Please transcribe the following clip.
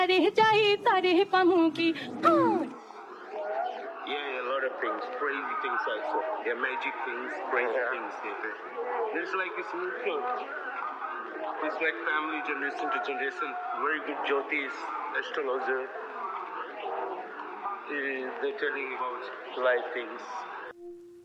रह जाए तारे पामों की Yeah, a lot of things, crazy things also. Yeah, magic things, crazy things. Yeah. It's like it's mutual. It's like family, generation to generation. Very good Jyotis, astrologer. They're telling about life things.